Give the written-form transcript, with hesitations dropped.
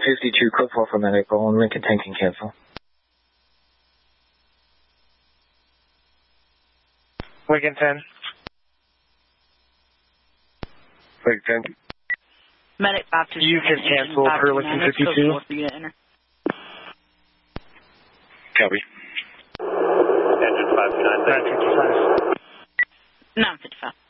52, code 4 for medical, and Lincoln 10 can cancel. Lincoln 10. Lincoln 10. Medic Baptist. You can cancel for Lincoln 52. Copy. Engine 529. 955.